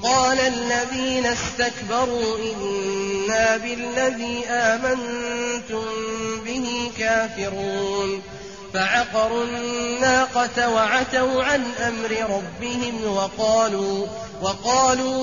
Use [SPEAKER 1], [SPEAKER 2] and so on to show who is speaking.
[SPEAKER 1] قَالَ الَّذِينَ اسْتَكْبَرُوا إِنَّا بِالَّذِي آمَنتُم بِهِ كَافِرُونَ فَعَقَرُوا النَّاقَةَ وَعَتَوْا عَنْ أَمْرِ رَبِّهِمْ وَقَالُوا